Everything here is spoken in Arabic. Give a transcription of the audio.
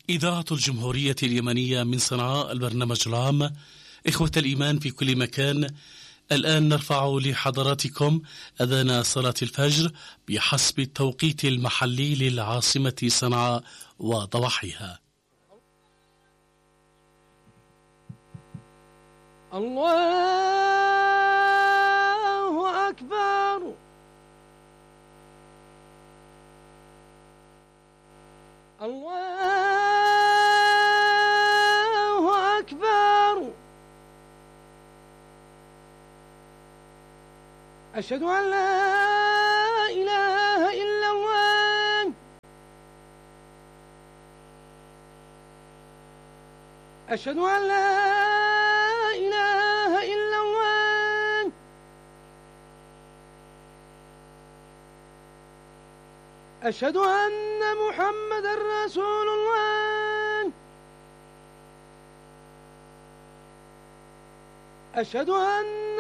إذاعة الجمهورية اليمنية من صنعاء، البرنامج العام. إخوة الإيمان في كل مكان، الآن نرفع لحضراتكم أذان صلاة الفجر بحسب التوقيت المحلي للعاصمة صنعاء وضواحيها. الله أكبر. الله أكبر. أشهد أن لا إله إلا الله. أشهد أن لا إله إلا الله. أشهد أن محمد رسول الله. أشهد أن